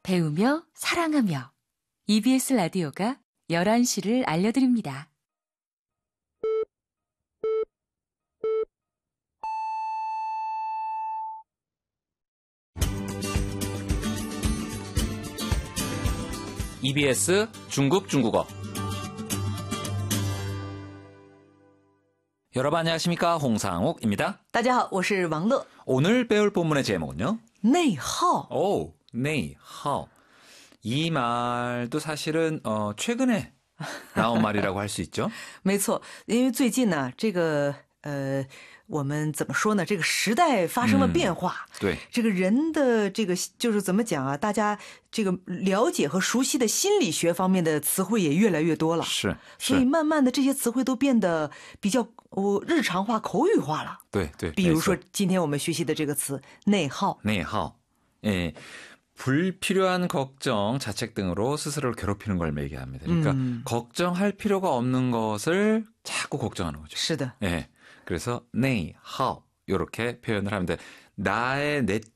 배우며 사랑하며 EBS 라디오가 11시를 알려드립니다. EBS 중국 중국어. 여러분 안녕하십니까? 홍상욱입니다. 大家好，我是王乐。 오늘 배울 본문의 제목은요? 内耗。 오, 네이하오. 이 말도 사실은 최근에 나온 말이라고 할 수 있죠. 没错，因为最近呢，我们怎么说呢？这个时代发生了变化， 对， 这个人的这个就是怎么讲啊？大家这个了解和熟悉的心理学方面的词汇也越来越多了， 是， 所以慢慢的这些词汇都变得比较日常化、口语化了。 对对， 比如说今天我们学习的这个词内耗。 内耗， 예, 불필요한 걱정, 자책 등으로 스스로를 괴롭히는 걸 얘기합니다. 그러니까 걱정할 필요가 없는 것을 자꾸 걱정하는 거죠. 是的。 예, 그래서 内耗 이렇게 표현을 하는데 나의 내